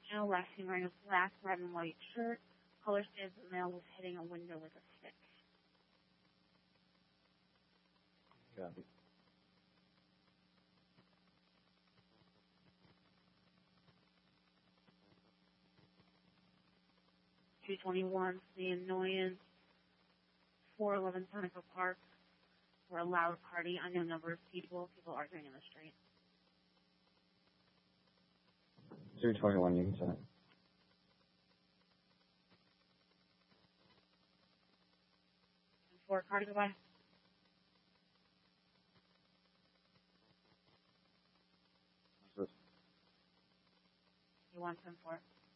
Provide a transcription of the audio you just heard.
Male last seen wearing a black, red, and white shirt. Color states the male was hitting a window with a stick. Copy. $221, the annoyance. 411 Seneca Park. We're a loud party, unknown number of people arguing in the street. 321, you can send it. 4, car to go by. What's this? You want 10-4.